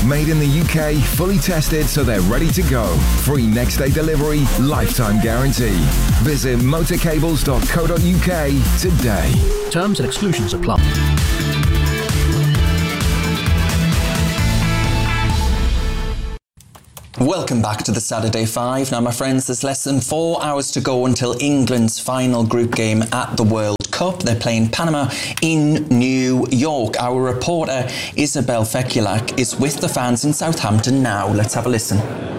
Made in the UK, fully tested so they're ready to go. Free next day delivery, lifetime guarantee. Visit motorcables.co.uk today. Terms and exclusions apply. Welcome back to the Saturday Five. Now, my friends, there's less than 4 hours to go until England's final group game at the World Cup. They're playing Panama in New York. Our reporter, Isabel Fekulak, is with the fans in Southampton now. Let's have a listen.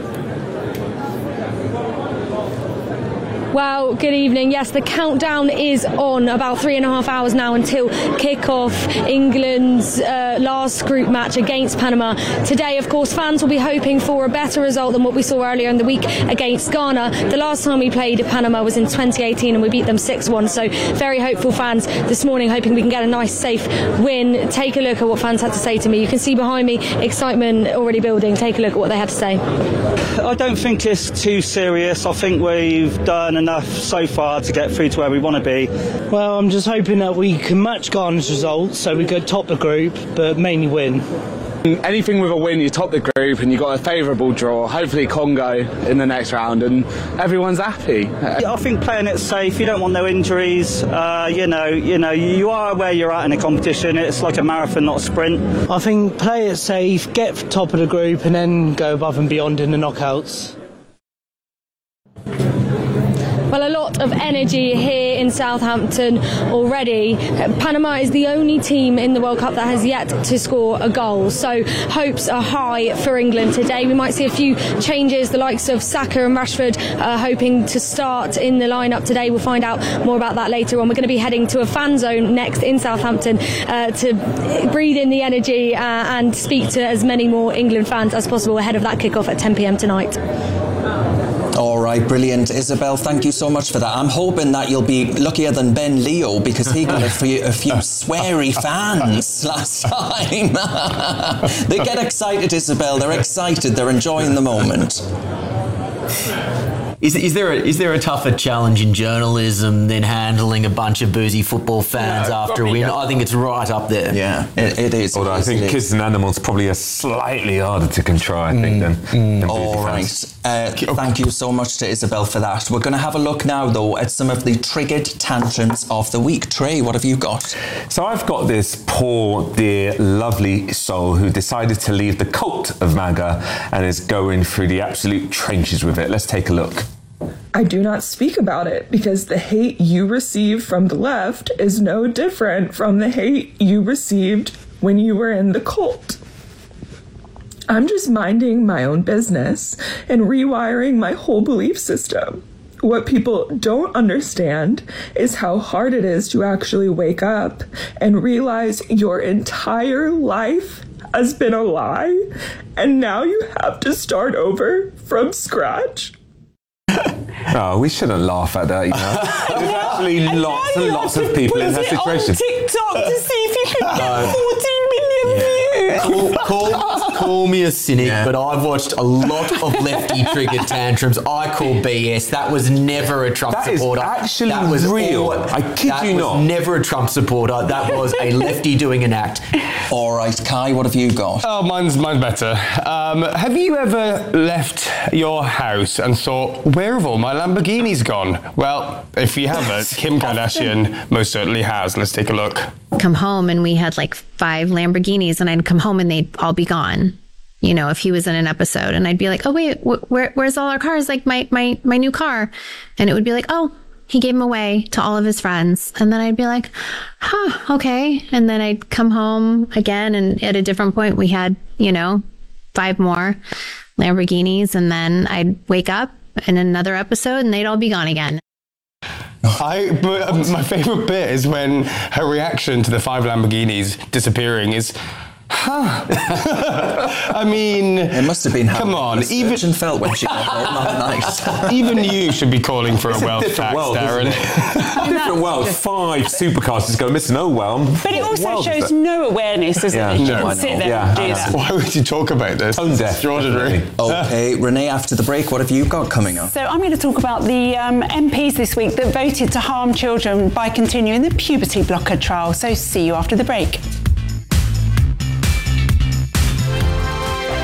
Well, good evening. Yes, the countdown is on. About 3.5 hours now until kick-off England's last group match against Panama. Today, of course, fans will be hoping for a better result than what we saw earlier in the week against Ghana. The last time we played Panama was in 2018 and we beat them 6-1. So very hopeful fans this morning, hoping we can get a nice, safe win. Take a look at what fans had to say to me. You can see behind me excitement already building. Take a look at what they had to say. I don't think it's too serious. I think we've done enough so far to get through to where we want to be. Well, I'm just hoping that we can match Ghana's results so we could top the group, but mainly win. Anything with a win, you top the group and you got a favourable draw, hopefully Congo in the next round, and everyone's happy. I think playing it safe, you don't want no injuries. You are where you're at in a competition. It's like a marathon, not a sprint. I think play it safe, get top of the group and then go above and beyond in the knockouts. Well, a lot of energy here in Southampton already. Panama is the only team in the World Cup that has yet to score a goal, so hopes are high for England today. We might see a few changes. The likes of Saka and Rashford are hoping to start in the lineup today. We'll find out more about that later on. We're going to be heading to a fan zone next in Southampton to breathe in the energy and speak to as many more England fans as possible ahead of that kickoff at 10 p.m. tonight. All right, brilliant. Isabel, thank you so much for that. I'm hoping that you'll be luckier than Ben Leo because he got a few sweary fans last time. They get excited, Isabel. They're excited. They're enjoying the moment. Is there a tougher challenge in journalism than handling a bunch of boozy football fans after a win? I think it's right up there. Yeah, it is. Although I think kids and animals probably are slightly harder to control, I think, than all right. Thank you so much to Isabel for that. We're going to have a look now, though, at some of the triggered tantrums of the week. Trey, what have you got? So I've got this poor, dear, lovely soul who decided to leave the cult of MAGA and is going through the absolute trenches with it. Let's take a look. I do not speak about it because the hate you receive from the left is no different from the hate you received when you were in the cult. I'm just minding my own business and rewiring my whole belief system. What people don't understand is how hard it is to actually wake up and realize your entire life has been a lie, and now you have to start over from scratch. Oh, we shouldn't laugh at that, you know. There's actually lots and lots of people in her situation. TikTok to see if you could get 14 million views. Call me a cynic, but I've watched a lot of lefty triggered tantrums. I call BS. That was never a Trump supporter. Actually, that was real. I kid you not. That was never a Trump supporter. That was a lefty doing an act. All right, Kai, what have you got? Oh, mine's better. Have you ever left your house and thought, where have all my Lamborghinis gone? Well, if you haven't, Kim Kardashian most certainly has. Let's take a look. Come home and we had like 5 Lamborghinis and I'd come home and they'd all be gone. You know, if he was in an episode and I'd be like, oh wait, where's all our cars? Like my new car. And it would be like, oh, he gave them away to all of his friends. And then I'd be like, okay. And then I'd come home again. And at a different point, we had, 5 more Lamborghinis. And then I'd wake up in another episode and they'd all be gone again. My favorite bit is when her reaction to the 5 Lamborghinis disappearing is, I mean, it must have been. Come on, even felt when she got home that night. Even you should be calling for a wealth tax, Darren. Different world. 5 supercars just go missing. Oh well. But it also shows no awareness, doesn't it? You can sit there and do that. Why would you talk about this? Tone deaf. Extraordinary. Okay, Renee. After the break, what have you got coming up? So I'm going to talk about the MPs this week that voted to harm children by continuing the puberty blocker trial. So see you after the break.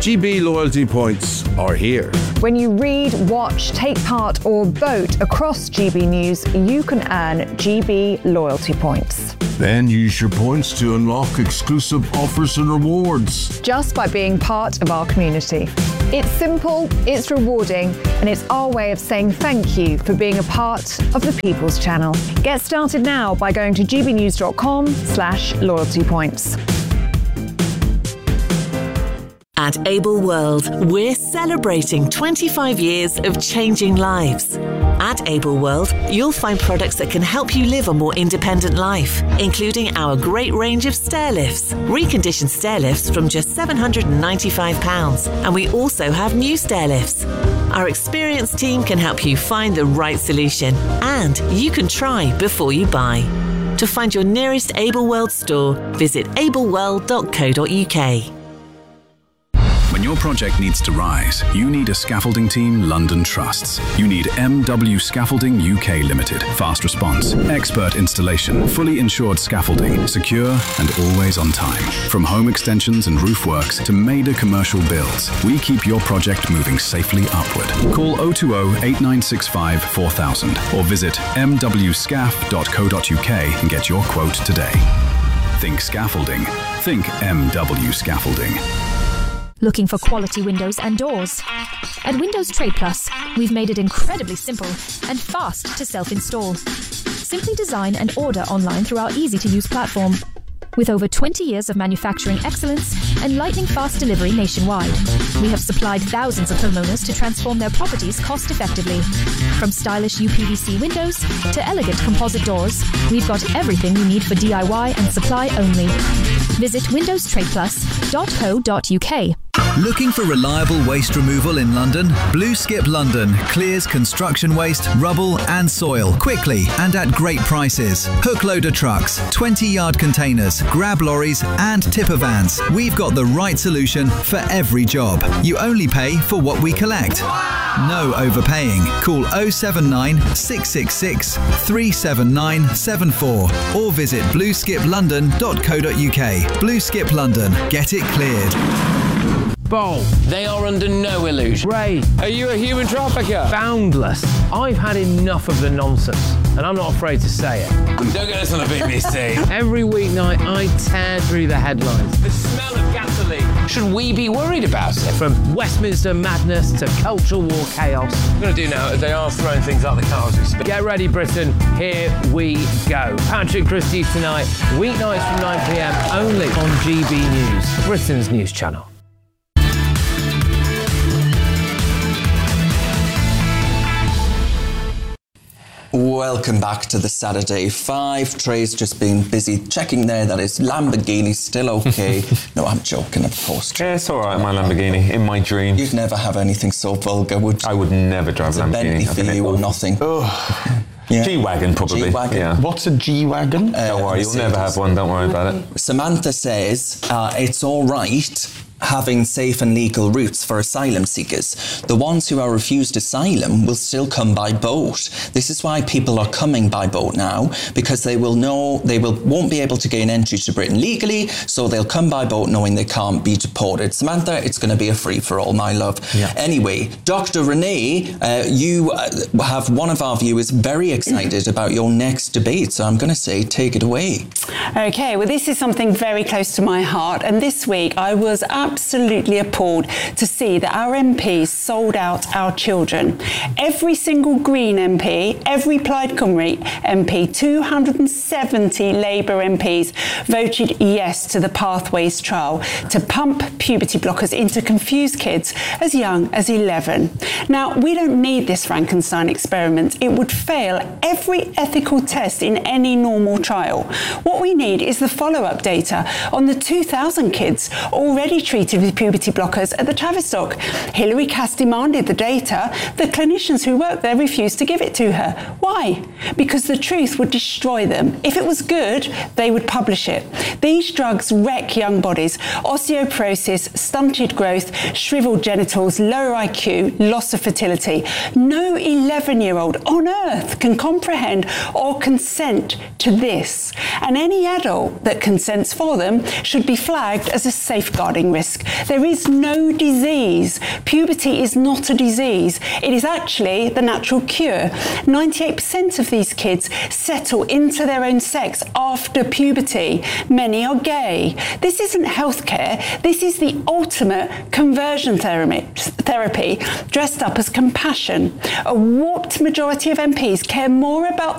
GB loyalty points are here. When you read, watch, take part or vote across GB News, you can earn GB loyalty points. Then use your points to unlock exclusive offers and rewards. Just by being part of our community. It's simple, it's rewarding, and it's our way of saying thank you for being a part of the People's Channel. Get started now by going to gbnews.com/loyalty points. At Able World, we're celebrating 25 years of changing lives. At Able World, you'll find products that can help you live a more independent life, including our great range of stair lifts, reconditioned stair lifts from just £795, and we also have new stair lifts. Our experienced team can help you find the right solution, and you can try before you buy. To find your nearest Able World store, visit ableworld.co.uk. When your project needs to rise, you need a scaffolding team London trusts. You need MW Scaffolding UK Limited. Fast response, expert installation, fully insured scaffolding, secure and always on time. From home extensions and roof works to major commercial builds, we keep your project moving safely upward. Call 020 8965 4000 or visit mwscaf.co.uk and get your quote today. Think scaffolding. Think MW Scaffolding. Looking for quality windows and doors? At Windows Trade Plus, we've made it incredibly simple and fast to self-install. Simply design and order online through our easy-to-use platform. With over 20 years of manufacturing excellence and lightning-fast delivery nationwide, we have supplied thousands of homeowners to transform their properties cost-effectively. From stylish UPVC windows to elegant composite doors, we've got everything you need for DIY and supply only. Visit windowstradeplus.co.uk. Looking for reliable waste removal in London? Blue Skip London clears construction waste, rubble and soil quickly and at great prices. Hook loader trucks, 20-yard containers, grab lorries and tipper vans. We've got the right solution for every job. You only pay for what we collect. No overpaying. Call 079 666 37974 or visit blueskiplondon.co.uk. Blue Skip London. Get it cleared. Bold. They are under no illusion. Ray, are you a human trafficker? Boundless. I've had enough of the nonsense, and I'm not afraid to say it. Don't get this on the BBC. Every weeknight, I tear through the headlines. The smell of gasoline. Should we be worried about it? From Westminster madness to cultural war chaos. What I'm going to do now is they are throwing things out the car as we speak. Get ready, Britain. Here we go. Patrick Christie's tonight, weeknights from 9 p.m, only on GB News, Britain's news channel. Welcome back to the Saturday 5. Trey's just been busy checking there that his Lamborghini's still okay. No, I'm joking, of course. Yeah, it's all right, my Lamborghini, in my dreams. You'd never have anything so vulgar, would you? I would never drive a Lamborghini. Bentley for you or nothing. Yeah. G-Wagon, probably. G-Wagon. Yeah. What's a G-Wagon? Don't worry, you'll never have one, don't worry about it. Samantha says it's all right having safe and legal routes for asylum seekers. The ones who are refused asylum will still come by boat. This is why people are coming by boat now, because they won't be able to gain entry to Britain legally, so they'll come by boat knowing they can't be deported. Samantha, it's going to be a free-for-all, my love. Yeah. Anyway, Dr. Renee, you have one of our viewers very excited about your next debate, so I'm going to say take it away. Okay, well, this is something very close to my heart, and this week I was absolutely appalled to see that our MPs sold out our children. Every single Green MP, every Plaid Cymru MP, 270 Labour MPs voted yes to the Pathways trial to pump puberty blockers into confused kids as young as 11. Now, we don't need this Frankenstein experiment. It would fail every ethical test in any normal trial. What we need is the follow-up data on the 2,000 kids already treated with puberty blockers at the Tavistock. Hilary Cass demanded the data. The clinicians who work there refused to give it to her. Why? Because the truth would destroy them. If it was good, they would publish it. These drugs wreck young bodies. Osteoporosis, stunted growth, shriveled genitals, lower IQ, loss of fertility. No 11-year-old on earth can comprehend or consent to this. And any adult that consents for them should be flagged as a safeguarding risk. risk. There is no disease. Puberty is not a disease. It is actually the natural cure. 98% of these kids settle into their own sex after puberty. Many are gay. This isn't healthcare. This is the ultimate conversion therapy dressed up as compassion. A warped majority of MPs care more about